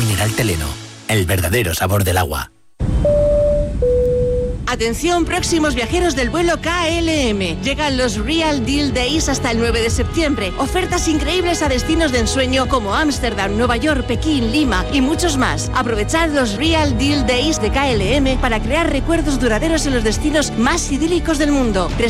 mineral Teleno, el verdadero sabor del agua. Atención, próximos viajeros del vuelo KLM. Llegan los Real Deal Days hasta el 9 de septiembre. Ofertas increíbles a destinos de ensueño como Ámsterdam, Nueva York, Pekín, Lima y muchos más. Aprovechad los Real Deal Days de KLM para crear recuerdos duraderos en los destinos más idílicos del mundo.